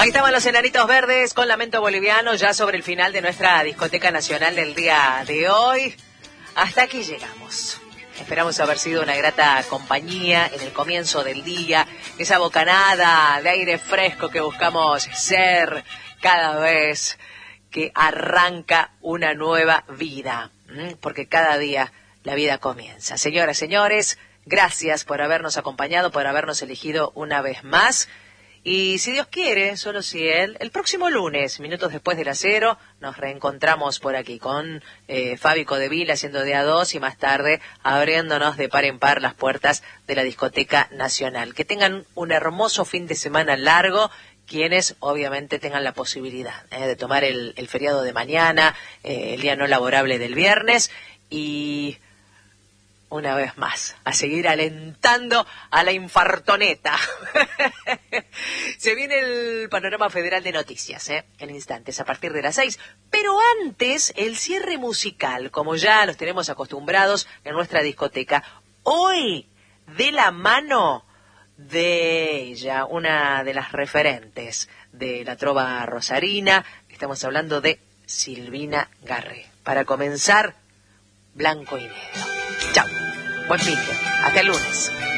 Ahí estaban los Enanitos Verdes con Lamento Boliviano, ya sobre el final de nuestra discoteca nacional del día de hoy. Hasta aquí llegamos. Esperamos haber sido una grata compañía en el comienzo del día, esa bocanada de aire fresco que buscamos ser cada vez que arranca una nueva vida, porque cada día la vida comienza. Señoras, señores, gracias por habernos acompañado, por habernos elegido una vez más. Y si Dios quiere, solo si Él, el próximo lunes, minutos después de las 0, nos reencontramos por aquí con Fabi Codevil haciendo de A2 y más tarde abriéndonos de par en par las puertas de la Discoteca Nacional. Que tengan un hermoso fin de semana largo, quienes obviamente tengan la posibilidad de tomar el feriado de mañana, el día no laborable del viernes y... una vez más, a seguir alentando a la infartoneta. Se viene el panorama federal de noticias, en instantes, a partir de las 6. Pero antes, el cierre musical, como ya los tenemos acostumbrados en nuestra discoteca. Hoy, de la mano de ella, una de las referentes de la trova rosarina, estamos hablando de Silvina Garré. Para comenzar, blanco y negro. Chao. Buen fin. Hasta el lunes.